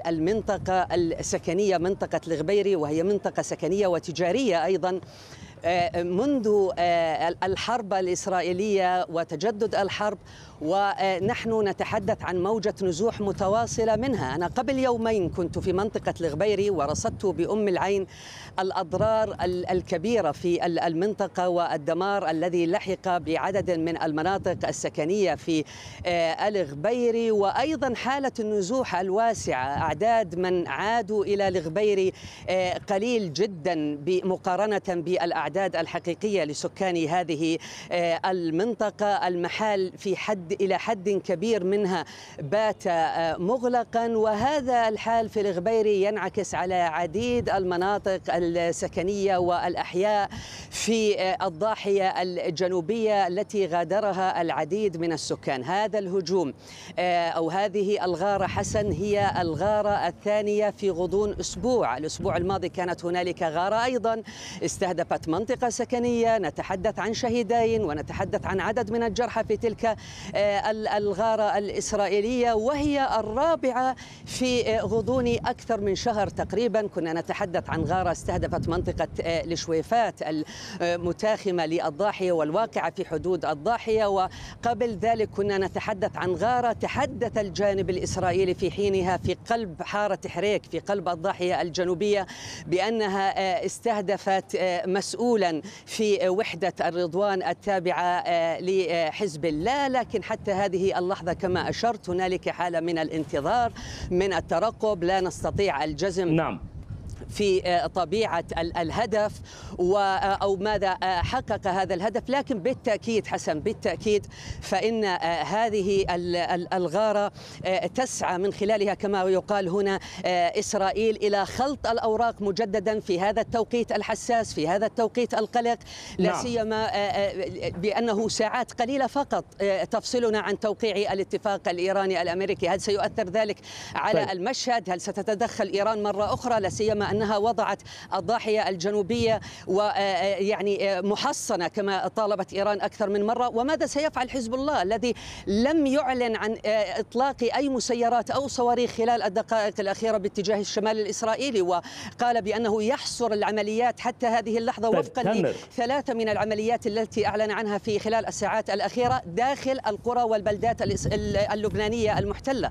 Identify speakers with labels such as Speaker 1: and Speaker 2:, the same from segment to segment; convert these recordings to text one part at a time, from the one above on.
Speaker 1: المنطقة السكنية، منطقة الغبيري، وهي منطقة سكنية وتجارية أيضا منذ الحرب الإسرائيلية وتجدد الحرب، ونحن نتحدث عن موجة نزوح متواصلة منها. أنا قبل يومين كنت في منطقة الغبيري ورصدت بأم العين الأضرار الكبيرة في المنطقة والدمار الذي لحق بعدد من المناطق السكنية في الغبيري، وأيضا حالة النزوح الواسعة. أعداد من عادوا إلى الغبيري قليل جدا مقارنة بالأعداد الحقيقية لسكان هذه المنطقة. المحال إلى حد كبير منها بات مغلقا، وهذا الحال في الغبيري ينعكس على عديد المناطق السكنية والأحياء في الضاحية الجنوبية التي غادرها العديد من السكان. هذا الهجوم أو هذه الغارة حسن هي الغارة الثانية في غضون أسبوع. الأسبوع الماضي كانت هنالك غارة أيضا استهدفت منطقة سكنية، نتحدث عن شهيدين ونتحدث عن عدد من الجرحى في تلك الغارة الإسرائيلية، وهي الرابعة في غضون أكثر من شهر تقريبا. كنا نتحدث عن غارة استهدفت منطقة الشويفات المتاخمة للضاحية والواقعة في حدود الضاحية، وقبل ذلك كنا نتحدث عن غارة تحدث الجانب الإسرائيلي في حينها في قلب حارة حريك في قلب الضاحية الجنوبية بأنها استهدفت مسؤولا في وحدة الرضوان التابعة لحزب الله. لكن حتى هذه اللحظة كما أشرت هنالك حالة من الانتظار، من الترقب، لا نستطيع الجزم
Speaker 2: نعم
Speaker 1: في طبيعة الهدف أو ماذا حقق هذا الهدف. لكن بالتأكيد حسن، بالتأكيد فإن هذه الغارة تسعى من خلالها كما يقال هنا إسرائيل إلى خلط الأوراق مجددا في هذا التوقيت الحساس، في هذا التوقيت القلق، لا سيما بأنه ساعات قليلة فقط تفصلنا عن توقيع الاتفاق الإيراني الأمريكي. هل سيؤثر ذلك على المشهد؟ هل ستتدخل إيران مرة أخرى، لا سيما أنها وضعت الضاحية الجنوبية ويعني محصنة كما طالبت إيران أكثر من مرة؟ وماذا سيفعل حزب الله الذي لم يعلن عن إطلاق أي مسيرات أو صواريخ خلال الدقائق الأخيرة باتجاه الشمال الإسرائيلي، وقال بأنه يحصر العمليات حتى هذه اللحظة وفقا لثلاثة من العمليات التي أعلن عنها في خلال الساعات الأخيرة داخل القرى والبلدات اللبنانية المحتلة.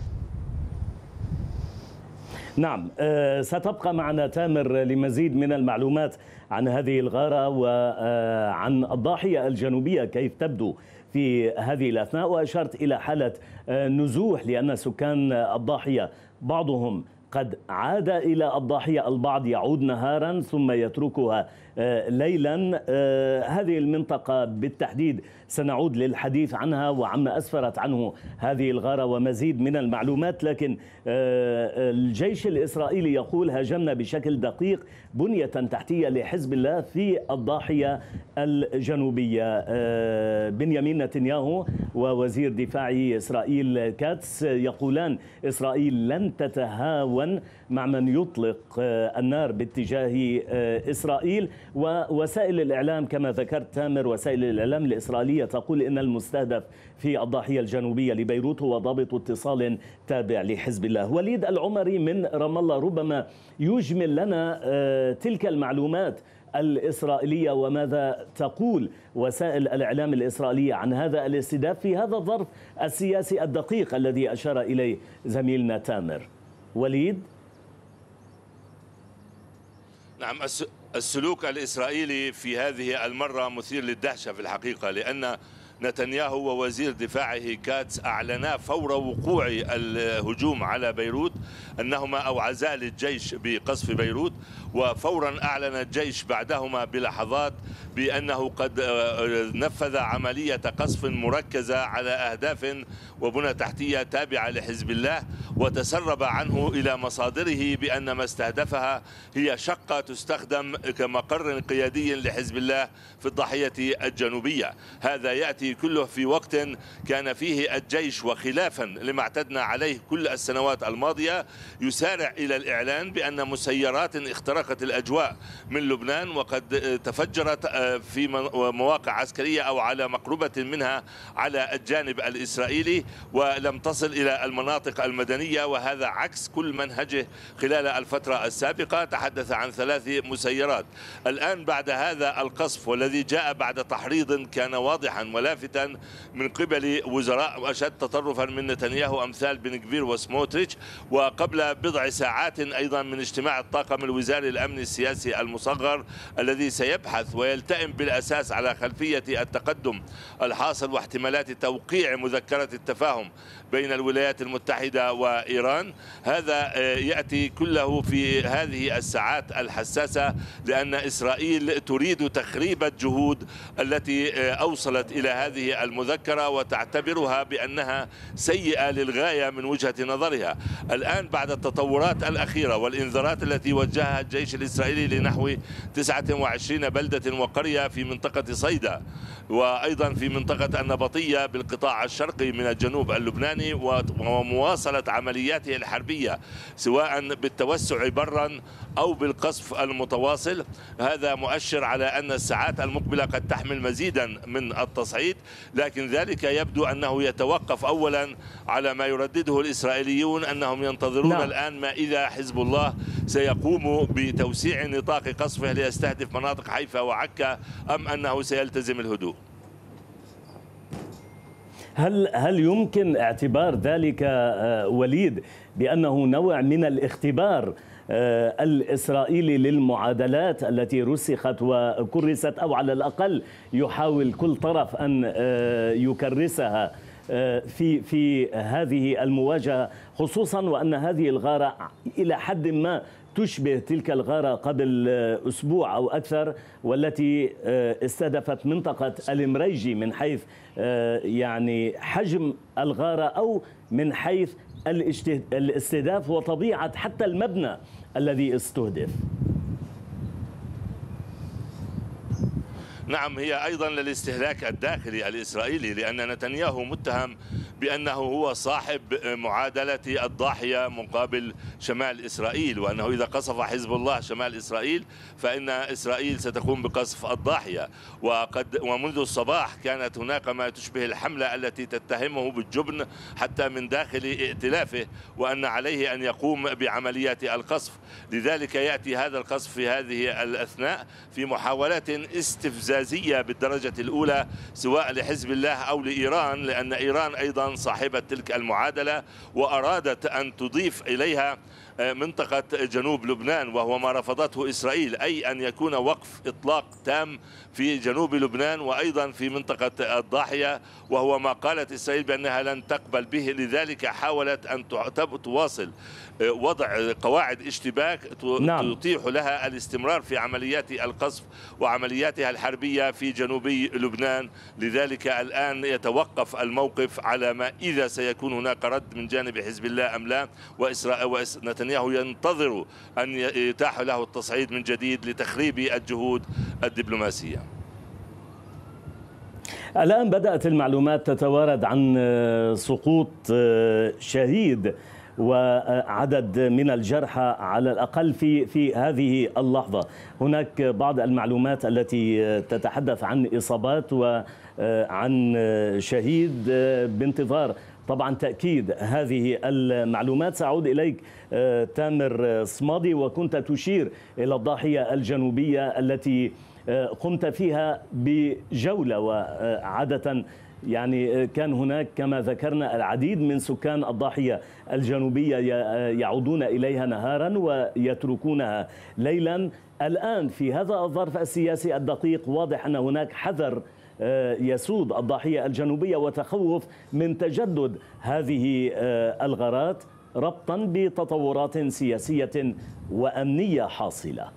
Speaker 2: نعم، ستبقى معنا تامر لمزيد من المعلومات عن هذه الغارة وعن الضاحية الجنوبية كيف تبدو في هذه الأثناء. وأشرت إلى حالة نزوح لأن سكان الضاحية بعضهم قد عاد إلى الضاحية، البعض يعود نهارا ثم يتركها ليلا. هذه المنطقة بالتحديد سنعود للحديث عنها وعما أسفرت عنه هذه الغارة ومزيد من المعلومات. لكن الجيش الإسرائيلي يقول هاجمنا بشكل دقيق بنية تحتية لحزب الله في الضاحية الجنوبية. بنيامين نتنياهو ووزير دفاع إسرائيل كاتس يقولان إسرائيل لن تتهاون مع من يطلق النار باتجاه إسرائيل. ووسائل الإعلام كما ذكرت تامر، وسائل الإعلام الإسرائيلية تقول إن المستهدف في الضاحية الجنوبية لبيروت هو ضابط اتصال تابع لحزب الله. وليد العمري من رام الله ربما يجمل لنا تلك المعلومات الإسرائيلية وماذا تقول وسائل الإعلام الإسرائيلية عن هذا الاستهداف في هذا الظرف السياسي الدقيق الذي أشار إليه زميلنا تامر. وليد.
Speaker 3: نعم، السلوك الإسرائيلي في هذه المرة مثير للدهشة في الحقيقة، لأن نتنياهو ووزير دفاعه كاتس أعلنا فور وقوع الهجوم على بيروت أنهما أوعزا للجيش بقصف بيروت، وفورا أعلن الجيش بعدهما بلحظات بأنه قد نفذ عملية قصف مركزة على أهداف وبنى تحتية تابعة لحزب الله، وتسرب عنه إلى مصادره بأن ما استهدفها هي شقة تستخدم كمقر قيادي لحزب الله في الضاحية الجنوبية. هذا يأتي يأتي كله في وقت كان فيه الجيش وخلافا لما اعتدنا عليه كل السنوات الماضية يسارع إلى الإعلان بأن مسيرات اخترقت الأجواء من لبنان وقد تفجرت في مواقع عسكرية أو على مقربة منها على الجانب الإسرائيلي ولم تصل إلى المناطق المدنية، وهذا عكس كل منهجه خلال الفترة السابقة. تحدث عن 3 مسيرات. الآن بعد هذا القصف والذي جاء بعد تحريض كان واضحا ولافتا من قبل وزراء أشد تطرفا من نتنياهو أمثال بن كفير وسموتريتش، وقبل بضع ساعات أيضا من اجتماع الطاقم الوزاري الأمن السياسي المصغر الذي سيبحث ويلتئم بالأساس على خلفية التقدم الحاصل واحتمالات توقيع مذكرة التفاهم بين الولايات المتحدة وإيران. هذا يأتي كله في هذه الساعات الحساسة لأن إسرائيل تريد تخريب الجهود التي أوصلت إلى هذه المذكرة وتعتبرها بأنها سيئة للغاية من وجهة نظرها. الآن بعد التطورات الأخيرة والإنذارات التي وجهها الجيش الإسرائيلي لنحو 29 بلدة وقرية في منطقة صيدا وأيضا في منطقة النبطية بالقطاع الشرقي من الجنوب اللبناني ومواصلة عملياته الحربية سواء بالتوسع برا أو بالقصف المتواصل، هذا مؤشر على أن الساعات المقبلة قد تحمل مزيدا من التصعيد، لكن ذلك يبدو أنه يتوقف أولا على ما يردده الإسرائيليون أنهم ينتظرون الآن ما إذا حزب الله سيقوم بتوسيع نطاق قصفه ليستهدف مناطق حيفا وعكا أم أنه سيلتزم الهدوء.
Speaker 2: هل يمكن اعتبار ذلك وليد بأنه نوع من الاختبار الإسرائيلي للمعادلات التي رسخت وكرست، أو على الأقل يحاول كل طرف أن يكرسها في هذه المواجهة، خصوصا وأن هذه الغارة إلى حد ما تشبه تلك الغارة قبل أسبوع أو أكثر والتي استهدفت منطقة المريجي من حيث يعني حجم الغارة أو من حيث الاستهداف وطبيعة حتى المبنى الذي استهدف.
Speaker 3: نعم، هي أيضا للاستهلاك الداخلي الإسرائيلي، لأن نتنياهو متهم بأنه هو صاحب معادلة الضاحية مقابل شمال إسرائيل، وأنه إذا قصف حزب الله شمال إسرائيل فإن إسرائيل ستقوم بقصف الضاحية. ومنذ الصباح كانت هناك ما تشبه الحملة التي تتهمه بالجبن حتى من داخل ائتلافه، وأن عليه أن يقوم بعمليات القصف. لذلك يأتي هذا القصف في هذه الأثناء في محاولات استفزازية بالدرجة الأولى سواء لحزب الله أو لإيران، لأن إيران أيضا صاحبة تلك المعادلة وأرادت أن تضيف إليها منطقة جنوب لبنان، وهو ما رفضته إسرائيل، أي أن يكون وقف إطلاق تام في جنوب لبنان وأيضا في منطقة الضاحية، وهو ما قالت إسرائيل بأنها لن تقبل به. لذلك حاولت أن تواصل وضع قواعد اشتباك تتيح لها الاستمرار في عمليات القصف وعملياتها الحربية في جنوبي لبنان. لذلك الآن يتوقف الموقف على ما إذا سيكون هناك رد من جانب حزب الله أم لا، ونتنياهو ينتظر أن يتاح له التصعيد من جديد لتخريب الجهود الدبلوماسية.
Speaker 2: الآن بدأت المعلومات تتوارد عن سقوط شهيد وعدد من الجرحى على الأقل في هذه اللحظة. هناك بعض المعلومات التي تتحدث عن إصابات وعن شهيد بانتظار طبعا تأكيد هذه المعلومات. سأعود إليك تامر صمادي، وكنت تشير إلى الضاحية الجنوبية التي قمت فيها بجولة، وعادة يعني كان هناك كما ذكرنا العديد من سكان الضاحية الجنوبية يعودون إليها نهارا ويتركونها ليلا. الآن في هذا الظرف السياسي الدقيق واضح أن هناك حذر يسود الضاحية الجنوبية وتخوف من تجدد هذه الغارات ربطا بتطورات سياسية وأمنية حاصلة.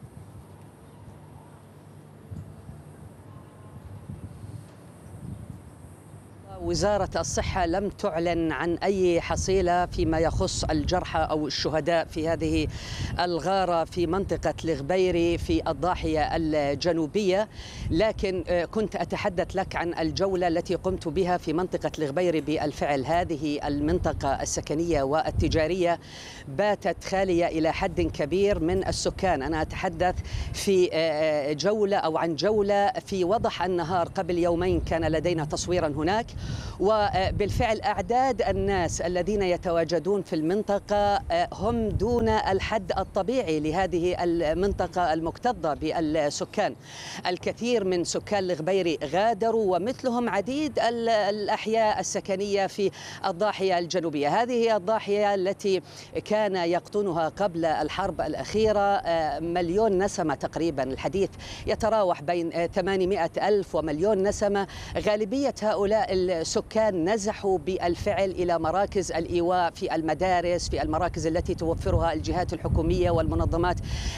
Speaker 1: وزارة الصحة لم تعلن عن أي حصيلة فيما يخص الجرحى أو الشهداء في هذه الغارة في منطقة الغبيري في الضاحية الجنوبية، لكن كنت أتحدث لك عن الجولة التي قمت بها في منطقة الغبيري. بالفعل هذه المنطقة السكنية والتجارية باتت خالية إلى حد كبير من السكان. أنا أتحدث في جولة أو عن جولة في وضح النهار قبل يومين كان لدينا تصويرا هناك، وبالفعل أعداد الناس الذين يتواجدون في المنطقة هم دون الحد الطبيعي لهذه المنطقة المكتظة بالسكان. الكثير من سكان الغبيري غادروا ومثلهم عديد الأحياء السكنية في الضاحية الجنوبية. هذه هي الضاحية التي كان يقطنها قبل الحرب الأخيرة مليون نسمة تقريبا، الحديث يتراوح بين 800 ألف ومليون نسمة. غالبية هؤلاء السكان نزحوا بالفعل إلى مراكز الإيواء في المدارس، في المراكز التي توفرها الجهات الحكومية والمنظمات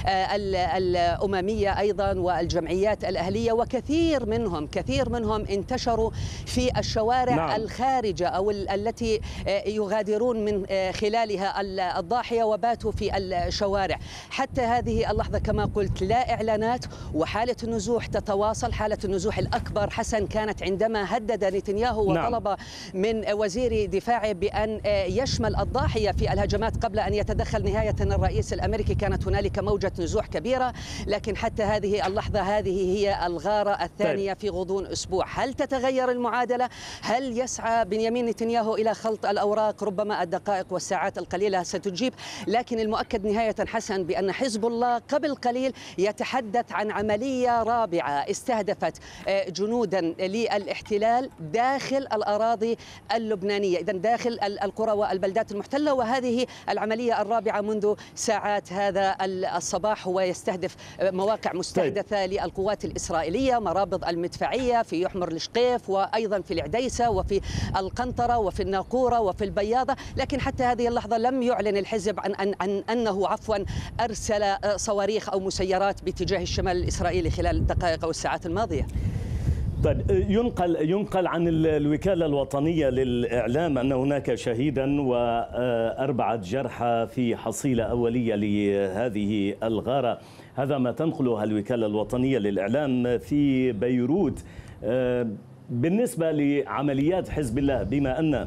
Speaker 1: الأممية أيضا والجمعيات الأهلية، وكثير منهم انتشروا في الشوارع
Speaker 2: نعم.
Speaker 1: الخارجة أو التي يغادرون من خلالها الضاحية وباتوا في الشوارع. حتى هذه اللحظة كما قلت لا إعلانات، وحالة النزوح تتواصل. حالة النزوح الأكبر حسن كانت عندما هدد نتنياهو وطلب من وزير دفاعه بأن يشمل الضاحية في الهجمات قبل أن يتدخل نهاية الرئيس الأمريكي. كانت هنالك موجة نزوح كبيرة، لكن حتى هذه اللحظة هذه هي الغارة الثانية في غضون أسبوع. هل تتغير المعادلة؟ هل يسعى بنيامين نتنياهو إلى خلط الأوراق؟ ربما الدقائق والساعات القليلة ستجيب، لكن المؤكد نهاية حسن بأن حزب الله قبل قليل يتحدث عن عملية رابعة استهدفت جنودا للاحتلال داخل الأراضي اللبنانية، إذن داخل القرى والبلدات المحتلة. وهذه العملية الرابعة منذ ساعات هذا الصباح، هو يستهدف مواقع مستهدفة للقوات الإسرائيلية، مرابط المدفعية في يحمر الشقيف وأيضا في العديسة وفي القنطرة وفي الناقورة وفي البياضة. لكن حتى هذه اللحظة لم يعلن الحزب عن أنه أرسل صواريخ أو مسيرات باتجاه الشمال الإسرائيلي خلال الدقائق أو الساعات الماضية.
Speaker 2: طيب، ينقل عن الوكالة الوطنية للإعلام أن هناك شهيدا و4 جرحى في حصيلة أولية لهذه الغارة. هذا ما تنقله الوكالة الوطنية للإعلام في بيروت. بالنسبة لعمليات حزب الله، بما أن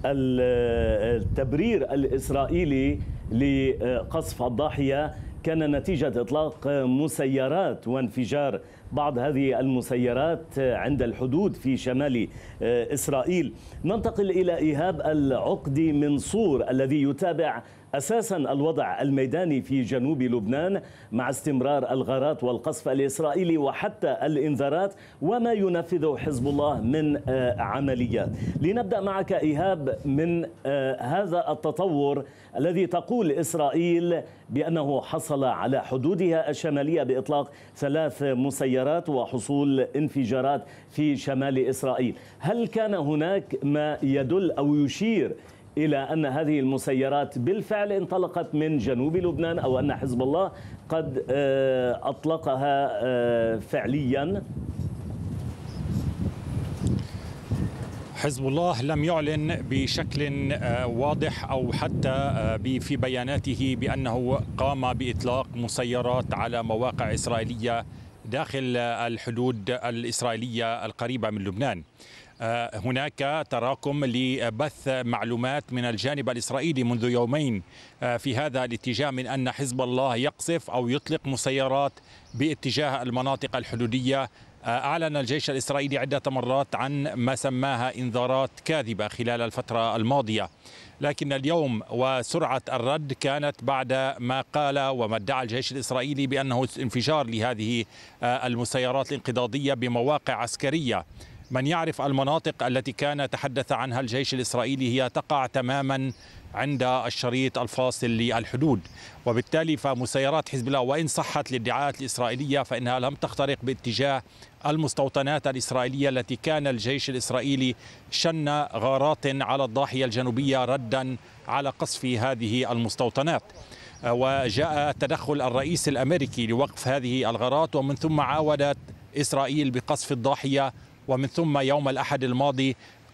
Speaker 2: التبرير الإسرائيلي لقصف الضاحية كان نتيجة إطلاق مسيرات وانفجار بعض هذه المسيرات عند الحدود في شمال إسرائيل، ننتقل إلى إيهاب العقدي من صور الذي يتابع أساسا الوضع الميداني في جنوب لبنان مع استمرار الغارات والقصف الإسرائيلي وحتى الإنذارات وما ينفذه حزب الله من عمليات. لنبدأ معك إيهاب من هذا التطور الذي تقول إسرائيل بأنه حصل على حدودها الشمالية بإطلاق 3 مسيرات وحصول انفجارات في شمال إسرائيل. هل كان هناك ما يدل أو يشير إلى أن هذه المسيرات بالفعل انطلقت من جنوب لبنان أو أن حزب الله قد أطلقها فعليا؟
Speaker 4: حزب الله لم يعلن بشكل واضح أو حتى في بياناته بأنه قام بإطلاق مسيرات على مواقع إسرائيلية داخل الحدود الإسرائيلية القريبة من لبنان. هناك تراكم لبث معلومات من الجانب الإسرائيلي منذ يومين في هذا الاتجاه من أن حزب الله يقصف أو يطلق مسيرات باتجاه المناطق الحدودية. أعلن الجيش الإسرائيلي عدة مرات عن ما سماها إنذارات كاذبة خلال الفترة الماضية، لكن اليوم وسرعة الرد كانت بعد ما قال وما ادعى الجيش الإسرائيلي بأنه انفجار لهذه المسيرات الانقضاضية بمواقع عسكرية. من يعرف المناطق التي كان تحدث عنها الجيش الإسرائيلي هي تقع تماما عند الشريط الفاصل للحدود، وبالتالي فمسيرات حزب الله وإن صحت الادعاءات الإسرائيلية فإنها لم تخترق باتجاه المستوطنات الإسرائيلية التي كان الجيش الإسرائيلي شن غارات على الضاحية الجنوبية ردا على قصف هذه المستوطنات. وجاء تدخل الرئيس الأمريكي لوقف هذه الغارات، ومن ثم عاودت إسرائيل بقصف الضاحية، ومن ثم يوم الأحد الماضي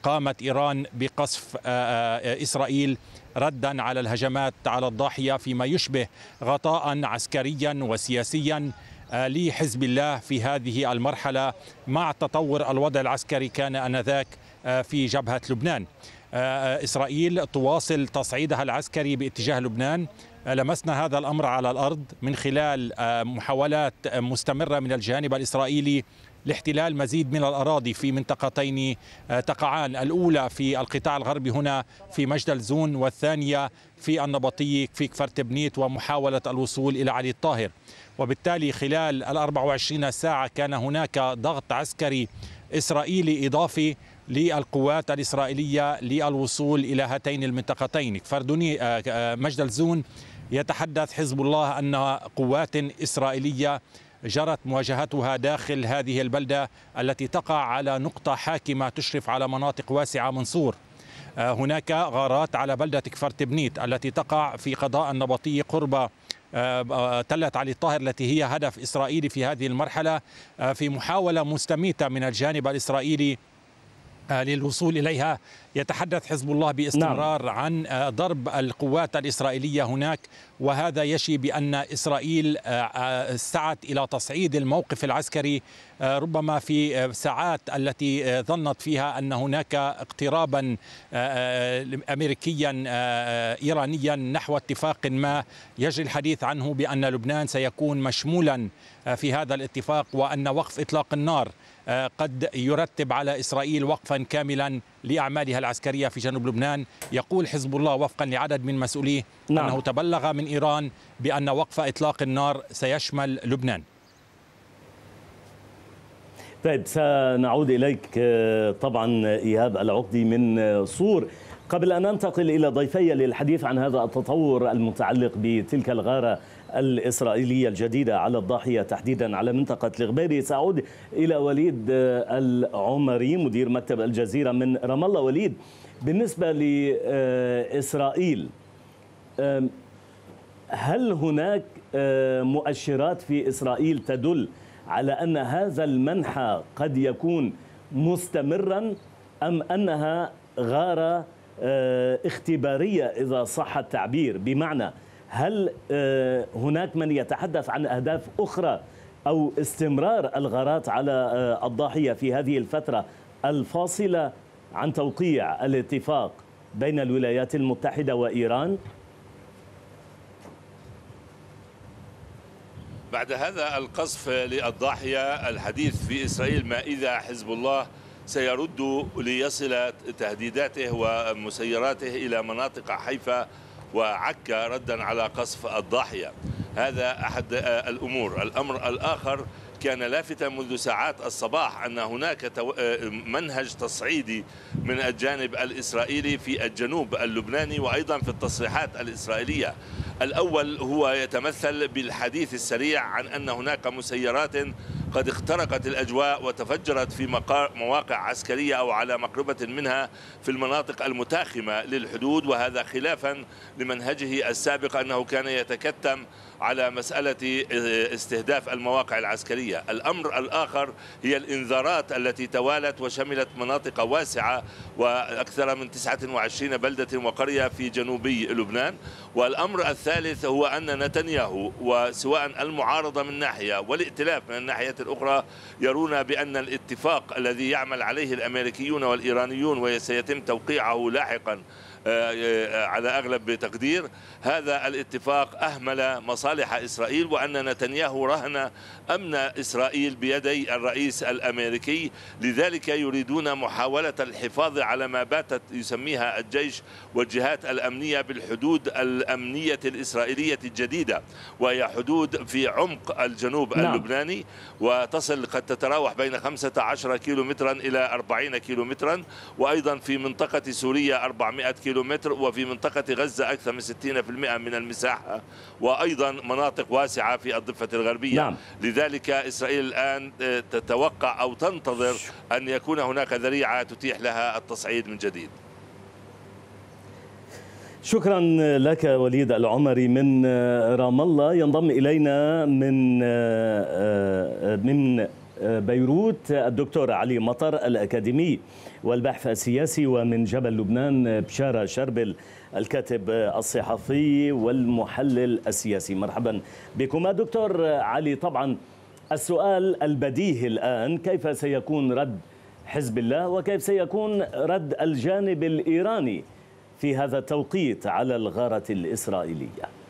Speaker 4: قامت إيران بقصف إسرائيل ردا على الهجمات على الضاحية، فيما يشبه غطاء عسكريا وسياسيا لحزب الله في هذه المرحلة مع تطور الوضع العسكري كان آنذاك في جبهة لبنان. إسرائيل تواصل تصعيدها العسكري باتجاه لبنان. لمسنا هذا الأمر على الأرض من خلال محاولات مستمرة من الجانب الإسرائيلي لاحتلال مزيد من الأراضي في منطقتين تقعان، الأولى في القطاع الغربي هنا في مجدل زون، والثانية في النبطية في كفر تبنيت، ومحاولة الوصول إلى علي الطاهر. وبالتالي خلال 24 ساعة كان هناك ضغط عسكري إسرائيلي إضافي للقوات الإسرائيلية للوصول إلى هاتين المنطقتين. كفر مجدل زون يتحدث حزب الله أن قوات إسرائيلية جرت مواجهتها داخل هذه البلدة التي تقع على نقطة حاكمة تشرف على مناطق واسعة من سور. هناك غارات على بلدة كفر تبنيت التي تقع في قضاء النبطية قرب تلة علي الطاهر، التي هي هدف إسرائيلي في هذه المرحلة، في محاولة مستميتة من الجانب الإسرائيلي للوصول إليها. يتحدث حزب الله باستمرار عن ضرب القوات الإسرائيلية هناك، وهذا يشي بأن إسرائيل سعت إلى تصعيد الموقف العسكري ربما في ساعات التي ظنت فيها أن هناك اقترابا أمريكيا إيرانيا نحو اتفاق ما يجري الحديث عنه بأن لبنان سيكون مشمولا في هذا الاتفاق، وأن وقف إطلاق النار قد يرتب على إسرائيل وقفا كاملا لأعمالها العسكرية في جنوب لبنان. يقول حزب الله وفقا لعدد من مسؤوليه أنه تبلغ من إيران بأن وقف إطلاق النار سيشمل لبنان.
Speaker 2: طيب، سنعود إليك طبعا إيهاب العقدي من صور. قبل أن ننتقل إلى ضيفي للحديث عن هذا التطور المتعلق بتلك الغارة الإسرائيلية الجديدة على الضاحية، تحديدا على منطقة الغبيري، سأعود إلى وليد العمري مدير مكتب الجزيرة من رام الله. وليد، بالنسبة لإسرائيل، هل هناك مؤشرات في إسرائيل تدل على أن هذا المنحى قد يكون مستمرا، أم أنها غارة اختبارية إذا صح التعبير؟ بمعنى، هل هناك من يتحدث عن أهداف أخرى أو استمرار الغارات على الضاحية في هذه الفترة الفاصلة عن توقيع الاتفاق بين الولايات المتحدة وإيران؟
Speaker 3: بعد هذا القصف للضاحية، الحديث في إسرائيل ما إذا حزب الله سيرد ليصل تهديداته ومسيراته إلى مناطق حيفا وعكا ردا على قصف الضاحية. هذا أحد الأمور. الأمر الآخر كان لافتا منذ ساعات الصباح أن هناك منهج تصعيدي من الجانب الإسرائيلي في الجنوب اللبناني، وأيضا في التصريحات الإسرائيلية. الأول هو يتمثل بالحديث السريع عن أن هناك مسيرات قد اخترقت الأجواء وتفجرت في مواقع عسكرية أو على مقربة منها في المناطق المتاخمة للحدود، وهذا خلافا لمنهجه السابق أنه كان يتكتم على مسألة استهداف المواقع العسكرية. الأمر الآخر هي الإنذارات التي توالت وشملت مناطق واسعة وأكثر من 29 بلدة وقرية في جنوبي لبنان. والأمر الثالث هو أن نتنياهو وسواء المعارضة من ناحية والائتلاف من الناحية الأخرى يرون بأن الاتفاق الذي يعمل عليه الأمريكيون والإيرانيون وسيتم توقيعه لاحقا على أغلب تقدير، هذا الاتفاق أهمل مصالح إسرائيل، وأن نتنياهو رهن أمن إسرائيل بيدي الرئيس الأمريكي. لذلك يريدون محاولة الحفاظ على ما باتت يسميها الجيش والجهات الأمنية بالحدود الأمنية الإسرائيلية الجديدة، وهي حدود في عمق الجنوب اللبناني، وتصل قد تتراوح بين 15 كيلومترا إلى 40 كيلومترا، وأيضا في منطقة سوريا 400 كيلومتر، وفي منطقة غزة أكثر من 60% من المساحة، وأيضا مناطق واسعة في الضفة الغربية. لذلك إسرائيل الآن تتوقع أو تنتظر أن يكون هناك ذريعة تتيح لها التصعيد من جديد.
Speaker 2: شكرا لك وليد العمري من رام الله. ينضم إلينا من بيروت الدكتور علي مطر الأكاديمي والباحث السياسي، ومن جبل لبنان بشارة شربل الكاتب الصحفي والمحلل السياسي. مرحبا بكما دكتور علي. طبعا السؤال البديهي الآن، كيف سيكون رد حزب الله وكيف سيكون رد الجانب الإيراني في هذا التوقيت على الغارة الإسرائيلية؟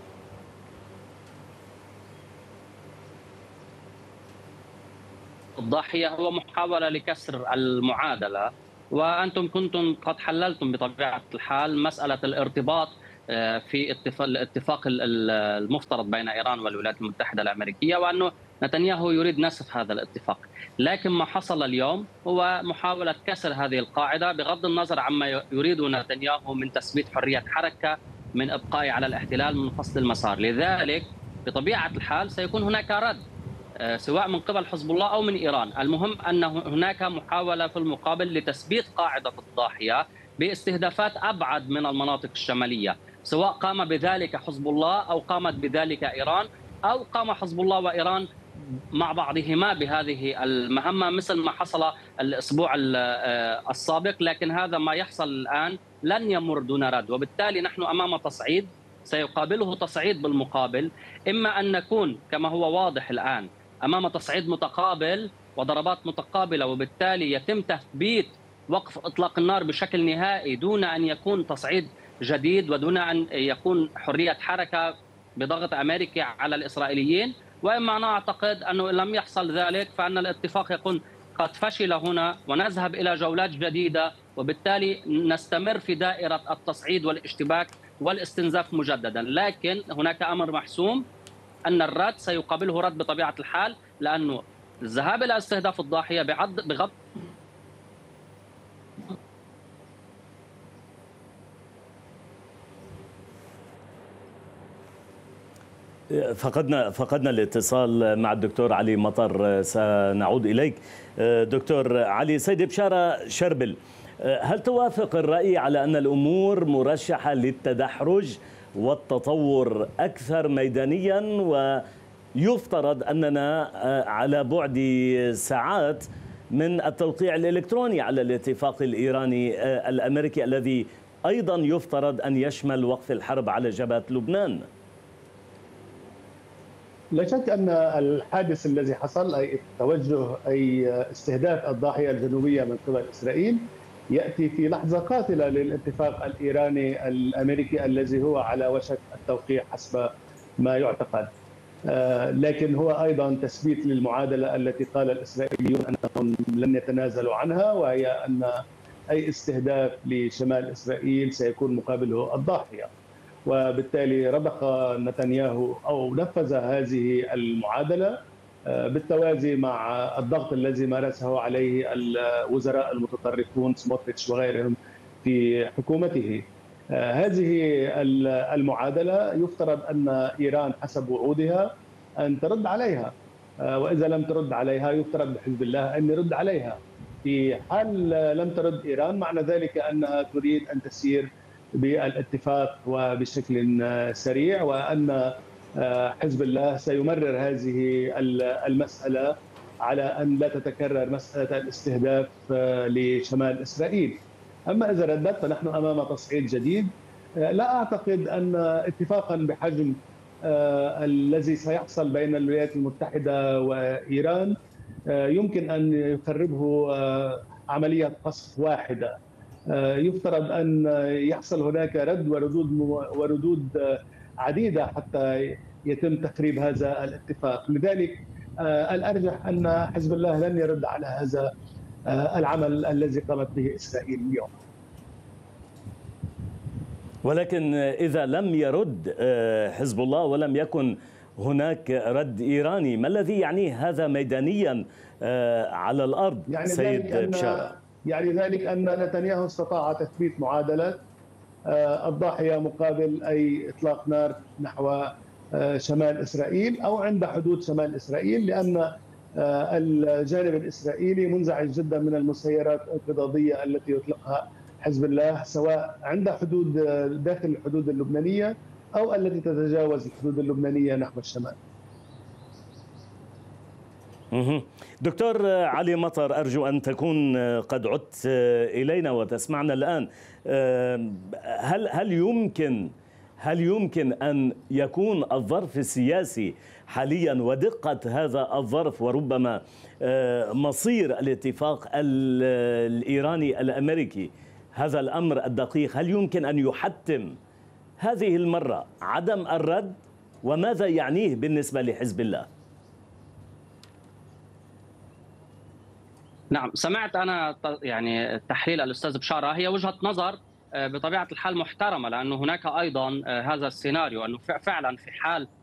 Speaker 5: الضاحية هو محاولة لكسر المعادلة، وأنتم كنتم قد حللتم بطبيعة الحال مسألة الارتباط في الاتفاق المفترض بين إيران والولايات المتحدة الأمريكية، وأنه نتنياهو يريد نسف هذا الاتفاق. لكن ما حصل اليوم هو محاولة كسر هذه القاعدة بغض النظر عما يريد نتنياهو من تثبيت حرية حركة، من إبقاء على الاحتلال، من فصل المسار. لذلك بطبيعة الحال سيكون هناك رد سواء من قبل حزب الله أو من إيران. المهم أن هناك محاولة في المقابل لتثبيت قاعدة الضاحية باستهدافات أبعد من المناطق الشمالية، سواء قام بذلك حزب الله أو قامت بذلك إيران، أو قام حزب الله وإيران مع بعضهما بهذه المهمة مثل ما حصل الأسبوع السابق. لكن هذا ما يحصل الآن لن يمر دون رد، وبالتالي نحن أمام تصعيد سيقابله تصعيد بالمقابل. إما أن نكون كما هو واضح الآن أمام تصعيد متقابل وضربات متقابلة، وبالتالي يتم تثبيت وقف إطلاق النار بشكل نهائي دون أن يكون تصعيد جديد ودون أن يكون حرية حركة بضغط أمريكي على الإسرائيليين. وإما أنا أعتقد أنه إن لم يحصل ذلك فأن الاتفاق يكون قد فشل هنا ونذهب إلى جولات جديدة، وبالتالي نستمر في دائرة التصعيد والاشتباك والاستنزاف مجددا. لكن هناك أمر محسوم أن الرد سيقابله رد بطبيعة الحال، لأنه الذهاب إلى استهداف الضاحية بغض
Speaker 2: فقدنا الاتصال مع الدكتور علي مطر، سنعود إليك. دكتور علي، سيد بشارة شربل، هل توافق الرأي على أن الأمور مرشحة للتدحرج والتطور أكثر ميدانيا، ويفترض أننا على بعد ساعات من التوقيع الإلكتروني على الاتفاق الإيراني الأمريكي الذي أيضا يفترض أن يشمل وقف الحرب على جبهة لبنان؟
Speaker 6: لا شك أن الحادث الذي حصل، أي توجه أي استهداف الضاحية الجنوبية من قبل إسرائيل، يأتي في لحظة قاتلة للاتفاق الإيراني الأمريكي الذي هو على وشك التوقيع حسب ما يعتقد. لكن هو أيضا تثبيت للمعادلة التي قال الإسرائيليون أنهم لن يتنازلوا عنها، وهي أن أي استهداف لشمال إسرائيل سيكون مقابله الضاحية. وبالتالي رضخ نتنياهو أو نفذ هذه المعادلة بالتوازي مع الضغط الذي مارسه عليه الوزراء المتطرفون سموتريتش وغيرهم في حكومته. هذه المعادلة يفترض أن إيران حسب وعودها أن ترد عليها، وإذا لم ترد عليها يفترض بحزب الله أن يرد عليها. في حال لم ترد إيران معنى ذلك أنها تريد أن تسير بالاتفاق وبشكل سريع، وأن حزب الله سيمرر هذه المسألة على أن لا تتكرر مسألة الاستهداف لشمال إسرائيل. أما إذا ردت فنحن أمام تصعيد جديد. لا أعتقد أن اتفاقا بحجم الذي سيحصل بين الولايات المتحدة وإيران يمكن أن يخربه عملية قصف واحدة. يفترض أن يحصل هناك رد وردود عديدة حتى يتم تخريب هذا الاتفاق. لذلك الأرجح أن حزب الله لن يرد على هذا العمل الذي قامت به إسرائيل اليوم.
Speaker 2: ولكن إذا لم يرد حزب الله ولم يكن هناك رد إيراني، ما الذي يعنيه هذا ميدانيا على الأرض
Speaker 6: يعني
Speaker 2: سيد بشارة؟
Speaker 6: يعني ذلك أن نتنياهو استطاع تثبيت معادلة الضاحية مقابل أي إطلاق نار نحو شمال إسرائيل أو عند حدود شمال إسرائيل، لأن الجانب الإسرائيلي منزعج جدا من المسيرات الانقضاضية التي يطلقها حزب الله، سواء عند حدود داخل الحدود اللبنانية أو التي تتجاوز الحدود اللبنانية نحو الشمال.
Speaker 2: دكتور علي مطر، أرجو أن تكون قد عدت إلينا وتسمعنا الآن. هل يمكن أن يكون الظرف السياسي حاليا ودقة هذا الظرف وربما مصير الاتفاق الإيراني الأمريكي، هذا الأمر الدقيق، هل يمكن أن يحتم هذه المرة عدم الرد؟ وماذا يعنيه بالنسبة لحزب الله؟
Speaker 5: نعم، سمعت أنا يعني تحليل الأستاذ بشارة، هي وجهة نظر بطبيعة الحال محترمة، لأنه هناك أيضا هذا السيناريو أنه فعلا في حال